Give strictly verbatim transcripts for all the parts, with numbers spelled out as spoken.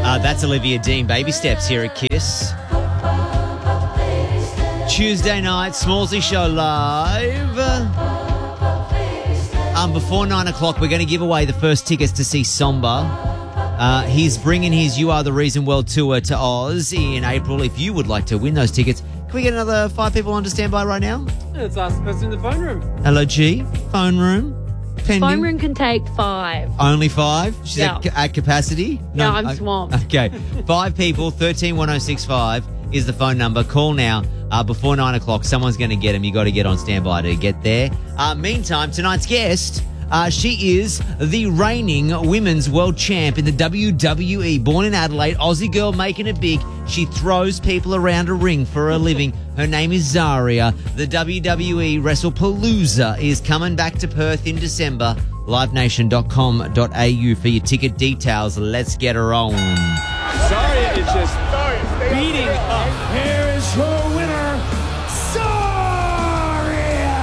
Uh, that's Olivia Dean. Baby Steps here at Kiss. Tuesday night, Smallsy Show live. Um, before nine o'clock, we're going to give away the first tickets to see Somba. Uh, he's bringing his You Are the Reason World Tour to Oz in April. If you would like to win those tickets, can we get another five people on to stand by right now? Let's ask the person in the phone room. Hello, G. Phone room. Pending. Phone room can take five. Only five? She's Yeah. at, at capacity? No, I'm I- swamped. Okay. Five people, thirteen one oh six five is the phone number. Call now. Uh, before nine o'clock, someone's going to get him. You got to get on standby to get there. Uh, meantime, tonight's guest, uh, she is the reigning women's world champ in the W W E. Born in Adelaide, Aussie girl making it big. She throws people around a ring for a living. Her name is Zaria. The W W E WrestlePalooza is coming back to Perth in December. live nation dot com dot a u for your ticket details. Let's get her on. Zaria is just beating up. Here is your winner, Zaria!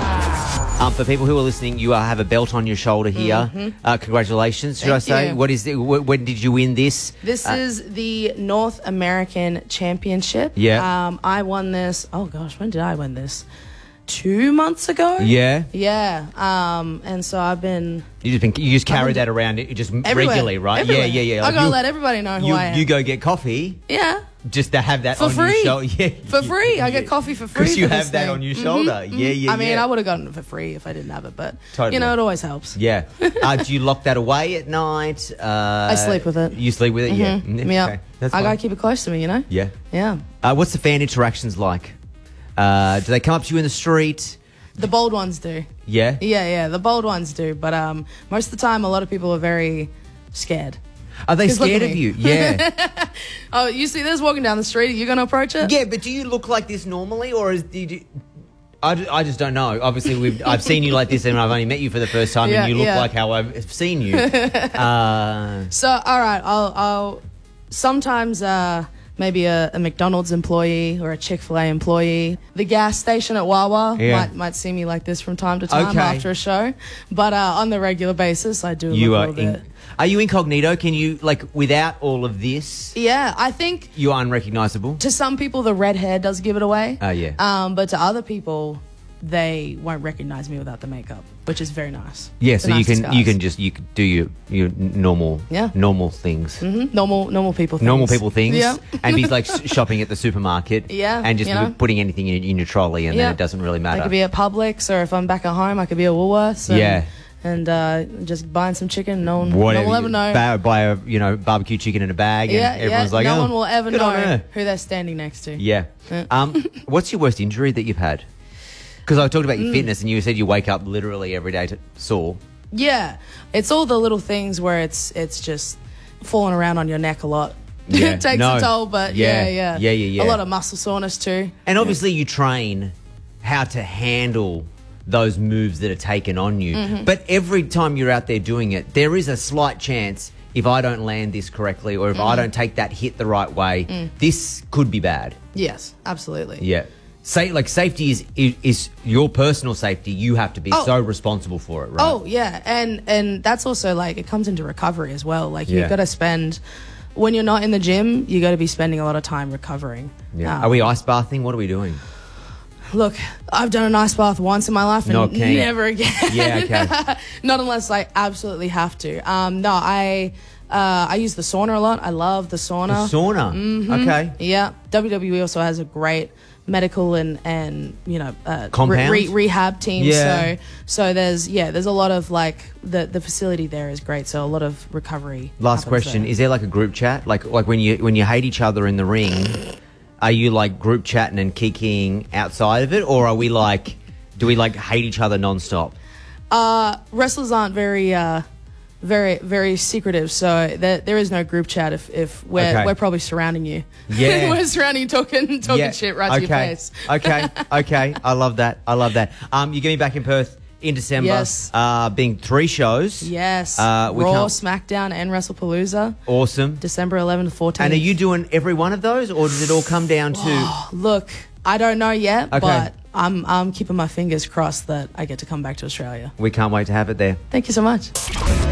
Um, for people who are listening, you uh, have a belt on your shoulder here. Mm-hmm. Uh, congratulations, should Thank I say? you. What is it? Wh- when did you win this? This Uh, is the North American Championship. Yeah. Um, I won this. Oh gosh, when did I win this? Two months ago. Yeah. Yeah. Um, and so I've been You just been, you just carry been- that around you just everywhere. regularly, right? Everywhere. Yeah, yeah, yeah. I Like gotta you, let everybody know who you, I am. you go get coffee yeah. just to have that For on free. your shoulder. Yeah, For free. I get coffee for free. Because you for have this that thing. on your Mhm, shoulder. mhm. Yeah, yeah, I mean, yeah. I would have gotten it for free if I didn't have it, but Totally. you know, it always helps. Yeah. Uh, do you lock that away at night? Uh, I sleep with it. You sleep with it? Yeah. Mhm. Mm, Yeah. okay. That's I fine. gotta keep it close to me, you know? Yeah. Yeah. Uh, what's the fan interactions like? Uh, do they come up to you in the street? The bold ones do. Yeah. Yeah, yeah, the bold ones do. But um, most of the time, a lot of people are very scared. Are they 'Cause look scared at of me. you? Yeah. Oh, you see this walking down the street? Are you going to approach it? Yeah, but do you look like this normally, or is do you, I, ju- I just don't know. Obviously, we've, I've seen you like this, and I've only met you for the first time, Yeah, and you look yeah. like how I've seen you. Uh, So, all right, I'll, I'll sometimes uh, maybe a, a McDonald's employee or a Chick-fil-A employee. The gas station at Wawa Yeah. might might see me like this from time to time Okay. after a show. But uh, on the regular basis, I do you look are. a little In, bit. are you incognito? Can you like without all of this? Yeah, I think You're unrecognizable. to some people the red hair does give it away. Oh, yeah. Um, but to other people, they won't recognize me without the makeup, which is very nice. Yeah, It's a so you nice can disguise. you can just you can do your your normal Yeah. normal things. Mhm. normal normal people things. Normal people things, Yeah. and be like s- shopping at the supermarket, Yeah, and just you know. putting anything in, in your trolley, and Yeah. then it doesn't really I matter. could be at Publix, or if I'm back at home, I could be at Woolworths. And, Yeah. And uh, just buying some chicken. No one, Whatever, no one will ever you know. Buy, buy a you know barbecue chicken in a bag, and yeah, everyone's yeah. like, no oh, one will ever good on know her. who they're standing next to. Yeah. Yeah. Um, what's your worst injury that you've had? Because I talked about Mm. your fitness, and you said you wake up literally every day to sore. Yeah, it's all the little things where it's it's just falling around on your neck a lot. Yeah, It takes no. a toll, but Yeah, yeah, yeah, yeah, yeah, yeah. A lot of muscle soreness too. And obviously, you train how to handle those moves that are taken on you. Mm-hmm. But every time you're out there doing it, there is a slight chance if I don't land this correctly, or if Mm. I don't take that hit the right way, this could be bad. Yes, absolutely. Yeah. Say like safety is, is is your personal safety. You have to be Oh. so responsible for it, right? Oh yeah, and and that's also like it comes into recovery as well. Like Yeah. you've got to spend when you're not in the gym, you got to be spending a lot of time recovering. Yeah. Um, Are we ice bathing? What are we doing? Look, I've done an ice bath once in my life and Not keen. never again. Yeah, okay. Not unless I absolutely have to. Um, no, I uh, I use the sauna a lot. I love the sauna. The sauna. Mm-hmm. Okay. Yeah, W W E also has a great medical and and you know uh, Compound? re- rehab team. Yeah. So so there's yeah there's a lot of like the the facility there is great. So a lot of recovery. Last happens question: there. is there like a group chat, like like when you when you hate each other in the ring? Are you like group chatting and kikiing outside of it, or are we like, do we like hate each other nonstop? Uh, wrestlers aren't very, uh, very, very secretive, so there, there is no group chat. If, if we're Okay. we're probably surrounding you, Yeah. we're surrounding you, talking talking shit right to your okay. face. okay, okay. I love that. I love that. Um, you're going to be back in Perth in December. Yes. Uh, being three shows. Yes, Uh, we Raw, can't- SmackDown, and WrestlePalooza, Awesome. December eleventh to fourteenth. And are you doing every one of those, or does it all come down to? Look, I don't know yet, Okay. but I'm I'm keeping my fingers crossed that I get to come back to Australia. We can't wait to have it there. Thank you so much.